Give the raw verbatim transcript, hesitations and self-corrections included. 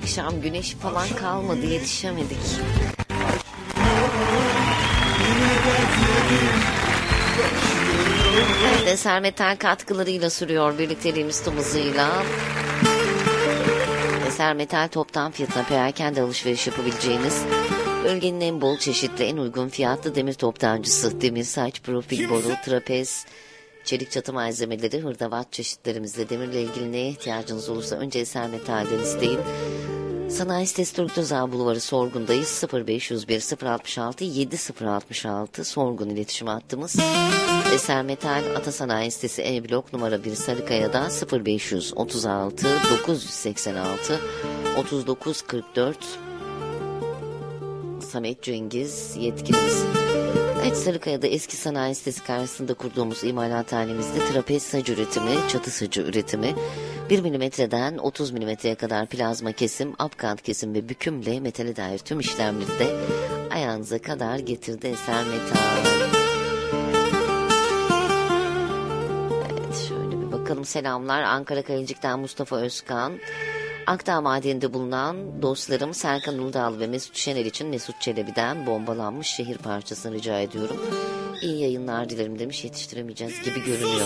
akşam güneş falan kalmadı, yetişemedik. Evet, Eser Metal katkılarıyla sürüyor birlikteliğimiz tüm hızıyla. Eser Metal toptan fiyatına perakende alışveriş yapabileceğiniz bölgenin en bol çeşitli, en uygun fiyatlı demir toptancısı. Demir saç, profil boru, trapez, çelik çatı malzemeleri, hırdavat çeşitlerimizle demirle ilgili neye ihtiyacınız olursa önce Eser Metal'den isteyin. Sanayi sitesi Turgut Özal Bulvarı Sorgun'dayız. sıfır beş yüz bir sıfır altmış altı yedi sıfır altmış altı Sorgun iletişim hattımız. Eser Metal Atasanayi sitesi E blok numara bir Sarıkaya'da sıfır beş yüz otuz altı dokuz yüz seksen altı otuz dokuz kırk dört. Samet Cengiz yetkilimiz. Evet, Sarıkaya'da eski sanayi sitesi karşısında kurduğumuz imalathanemizde trapez sac üretimi, çatı sacı üretimi, bir milimetreden otuz milimetreye kadar plazma kesim, apkant kesim ve bükümle metale dair tüm işlemleri de ayağınıza kadar getirdi Eser Metal. Evet, şöyle bir bakalım, selamlar Ankara Kalecik'ten Mustafa Özkan. Akdağ Madeni'nde bulunan dostlarım Serkan Uludağlı ve Mesut Şenel için Mesut Çelebi'den bombalanmış şehir parçasını rica ediyorum. İyi yayınlar dilerim demiş, yetiştiremeyeceğiz gibi görünüyor.